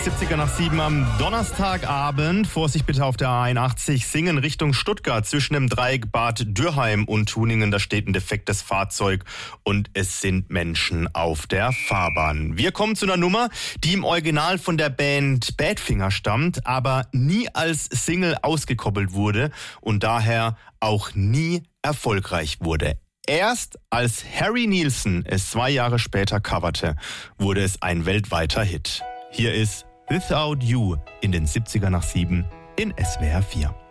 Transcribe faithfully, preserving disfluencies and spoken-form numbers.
siebziger nach sieben am Donnerstagabend. Vorsicht bitte auf der A einundachtzig Singen Richtung Stuttgart zwischen dem Dreieck Bad Dürrheim und Tuningen. Da steht ein defektes Fahrzeug und es sind Menschen auf der Fahrbahn. Wir kommen zu einer Nummer, die im Original von der Band Badfinger stammt, aber nie als Single ausgekoppelt wurde und daher auch nie erfolgreich wurde. Erst als Harry Nilsson es zwei Jahre später coverte, wurde es ein weltweiter Hit. Hier ist Without You in den siebziger nach sieben in S W R vier.